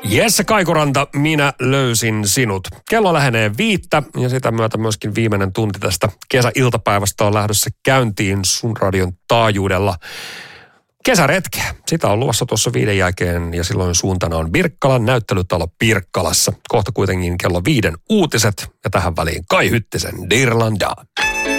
Jesse Kaikuranta, minä löysin sinut. Kello lähenee 5 ja sitä myötä myöskin viimeinen tunti tästä kesäiltapäivästä on lähdössä käyntiin sun radion taajuudella. Kesäretke, sitä on luvassa tuossa 5 jälkeen ja silloin suuntana on Birkkalan näyttelytalo Pirkkalassa. Kohta kuitenkin kello 5 uutiset ja tähän väliin Kai Hyttisen Dirlanda.